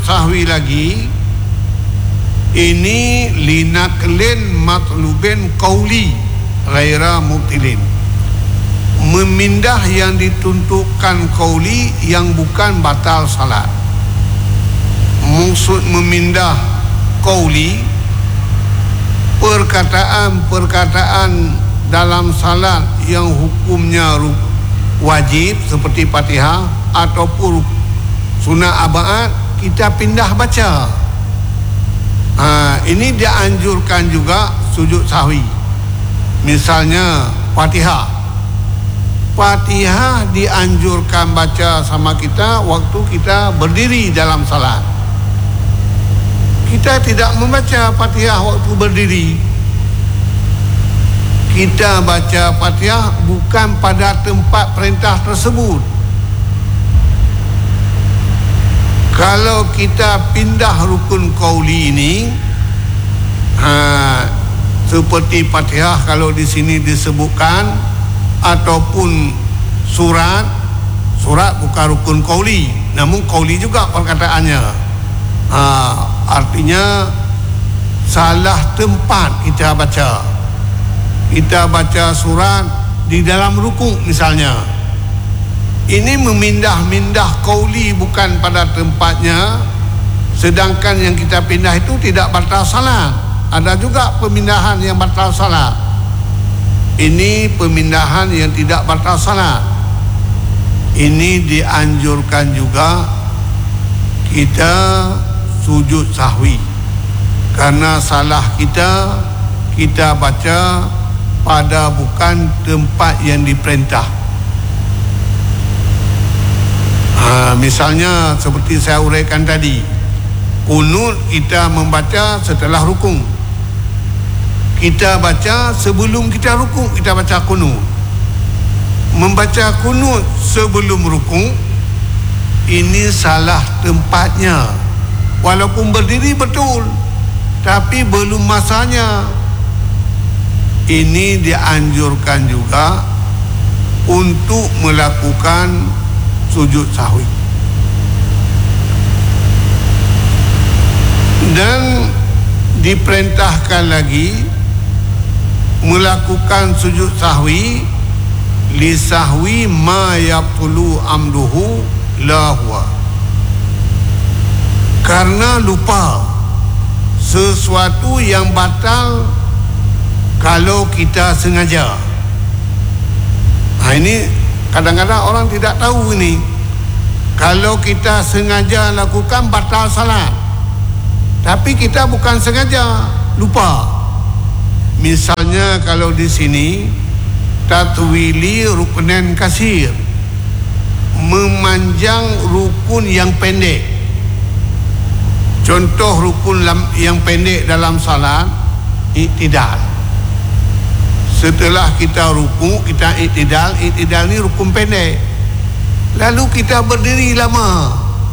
sahwi lagi, ini linaklin matlubin qauli ghaira mubtilin, memindah yang dituntutkan qauli yang bukan batal salat. Maksud memindah qauli, perkataan-perkataan dalam salat yang hukumnya wajib seperti Fatihah ataupun sunat abaat, kita pindah baca. Ini dianjurkan juga sujud sahwi. Misalnya Fatihah dianjurkan baca sama kita waktu kita berdiri dalam salat. Kita tidak membaca Fatihah waktu berdiri. Kita baca Fatihah bukan pada tempat perintah tersebut. Kalau kita pindah rukun qauli ini, seperti Fatihah kalau di sini disebutkan, ataupun surat bukan rukun qauli, namun qauli juga perkataannya. Artinya salah tempat kita baca. Kita baca surat di dalam rukuk misalnya. Ini memindah-mindah qauli bukan pada tempatnya, sedangkan yang kita pindah itu tidak batal salat. Ada juga pemindahan yang batal salat. Ini pemindahan yang tidak batal salat. Ini dianjurkan juga kita sujud sahwi, karena salah kita baca pada bukan tempat yang diperintah. Misalnya seperti saya uraikan tadi, kunut kita membaca setelah rukuk. Kita baca sebelum kita rukuk, kita baca kunut. Membaca kunut sebelum rukuk, ini salah tempatnya. Walaupun berdiri betul, tapi belum masanya. Ini dianjurkan juga untuk melakukan sujud sahwi. Dan diperintahkan lagi melakukan sujud sahwi li sahwi ma yaqulu amduhu la huwa, karena lupa sesuatu yang batal kalau kita sengaja. Ini kadang-kadang orang tidak tahu ini. Kalau kita sengaja lakukan batal salat, tapi kita bukan sengaja, lupa. Misalnya kalau di sini tatwili rukunan kasir, memanjang rukun yang pendek. Contoh rukun yang pendek dalam salat, i'tidal. Setelah kita ruku, kita i'tidal ni rukun pendek. Lalu kita berdiri lama.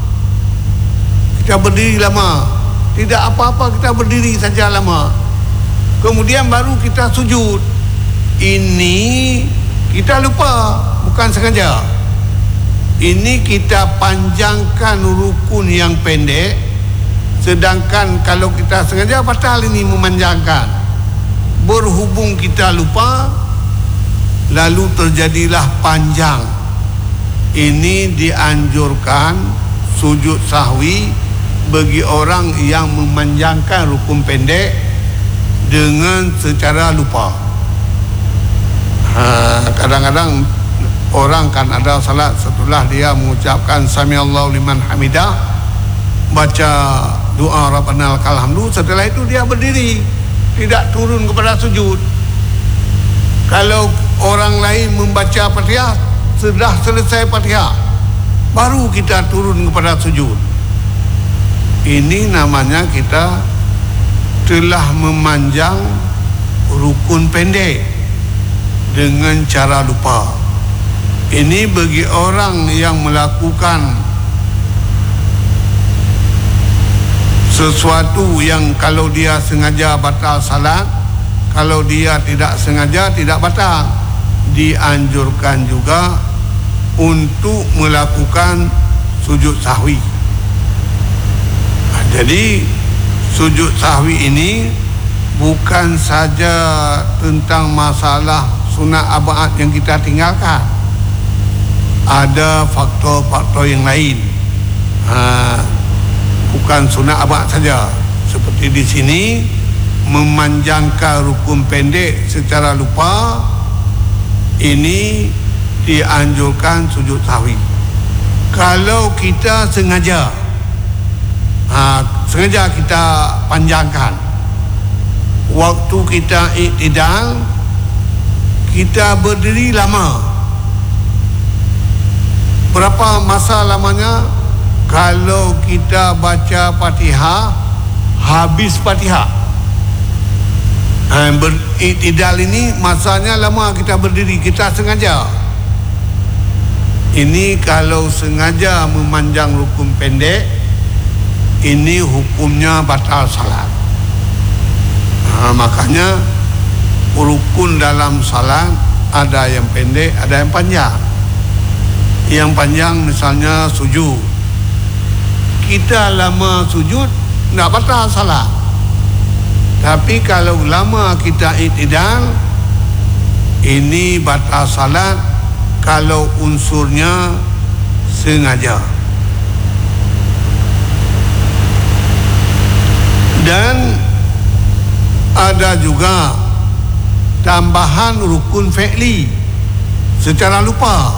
Tidak apa-apa, kita berdiri saja lama. Kemudian baru kita sujud. Ini kita lupa, bukan sengaja. Ini kita panjangkan rukun yang pendek, sedangkan kalau kita sengaja batal ini memanjangkan. Berhubung kita lupa, lalu terjadilah panjang. Ini dianjurkan sujud sahwi bagi orang yang memanjangkan rukun pendek dengan secara lupa. Kadang-kadang orang kan ada salat setelah dia mengucapkan samiallahu liman hamidah, baca doa Rabbana lakal hamdu, setelah itu dia berdiri, tidak turun kepada sujud. Kalau orang lain membaca Fatihah, sudah selesai Fatihah, baru kita turun kepada sujud. Ini namanya kita telah memanjang rukun pendek dengan cara lupa. Ini bagi orang yang melakukan sesuatu yang kalau dia sengaja batal salat, kalau dia tidak sengaja tidak batal. Dianjurkan juga untuk melakukan sujud sahwi. Jadi sujud sahwi ini bukan saja tentang masalah sunat abaat yang kita tinggalkan, ada faktor-faktor yang lain. Bukan sunat abaat saja. Seperti di sini memanjangkan rukun pendek secara lupa, ini dianjurkan sujud sahwi. Kalau kita sengaja kita panjangkan waktu kita iktidal, kita berdiri lama. Berapa masa lamanya? Kalau kita baca Fatihah, habis Fatihah, beriktidal ini masanya lama kita berdiri, kita sengaja. Ini kalau sengaja memanjang rukun pendek, ini hukumnya batal salat. Makanya rukun dalam salat ada yang pendek, ada yang panjang. Yang panjang misalnya sujud, kita lama sujud tidak batal salat. Tapi kalau lama kita iktidal, ini batal salat kalau unsurnya sengaja. Dan ada juga tambahan rukun fi'li secara lupa.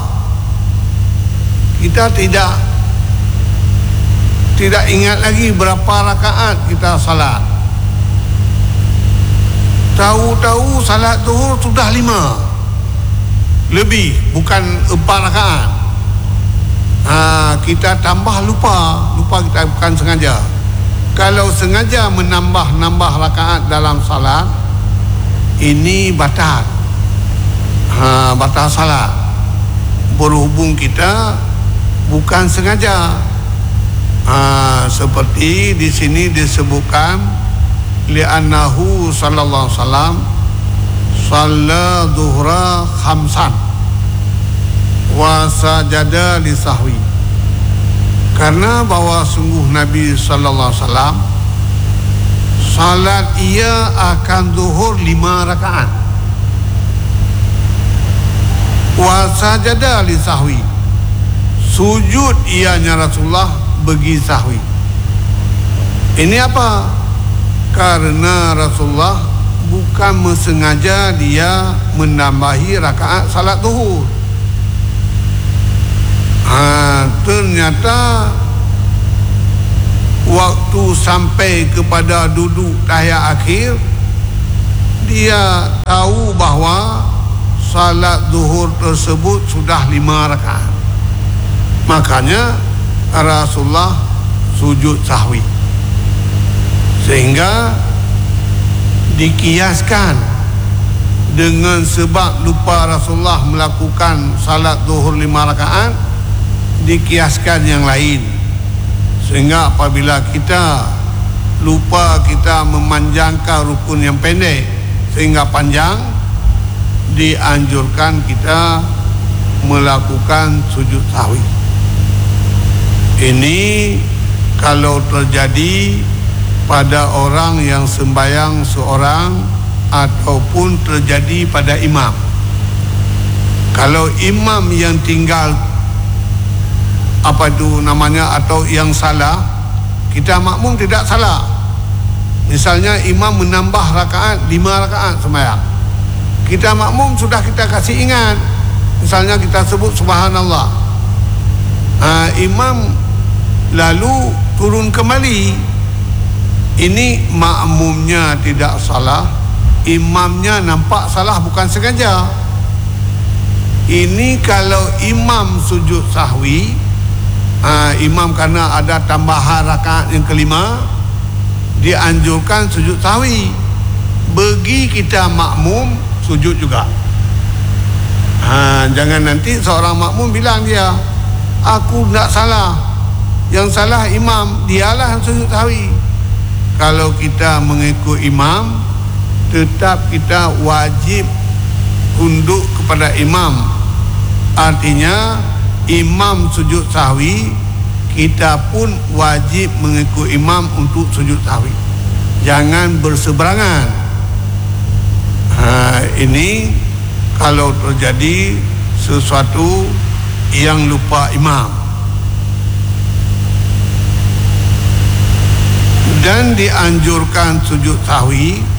Kita tidak ingat lagi berapa rakaat kita salat. Tahu-tahu salat zuhur sudah 5 lebih, bukan 4 rakaat. Kita tambah lupa kita bukan sengaja. Kalau sengaja menambah rakaat dalam salat, ini batal. Batal salat. Berhubung kita bukan sengaja. Seperti di sini disebutkan, li'annahu sallallahu alaihi wasallam shalla dhuhra khamsan wa sajada li sahwi. Karena bahwa sungguh Nabi sallallahu alaihi wasallam salat ia akan zuhur 5 rakaat. Wa sajada li sahwi, sujud ianya Rasulullah bagi sahwi. Ini apa? Karena Rasulullah bukan mensengaja dia menambahi rakaat salat zuhur. Ternyata waktu sampai kepada duduk tahiyat akhir, dia tahu bahawa salat zuhur tersebut sudah 5 rakaat. Makanya Rasulullah sujud sahwi, sehingga dikiaskan dengan sebab lupa Rasulullah melakukan salat zuhur 5 rakaat, dikiaskan yang lain. Sehingga apabila kita lupa kita memanjangkan rukun yang pendek sehingga panjang, dianjurkan kita melakukan sujud sahwi. Ini kalau terjadi pada orang yang sembahyang seorang ataupun terjadi pada imam. Kalau imam yang tinggal atau yang salah, kita makmum tidak salah. Misalnya imam menambah rakaat 5 rakaat sembahyang, kita makmum sudah kita kasih ingat, misalnya kita sebut subhanallah, imam lalu turun kembali, ini makmumnya tidak salah, imamnya nampak salah bukan sengaja. Ini kalau imam sujud sahwi, imam karena ada tambahan rakaat yang kelima, dianjurkan sujud sahwi. Bagi kita makmum sujud juga. Jangan nanti seorang makmum bilang dia, aku tidak salah, yang salah imam, dialah yang sujud sahwi. Kalau kita mengikut imam, tetap kita wajib tunduk kepada imam. Artinya imam sujud sahwi, kita pun wajib mengikut imam untuk sujud sahwi. Jangan berseberangan. Ini kalau terjadi sesuatu yang lupa imam. Dan dianjurkan sujud sahwi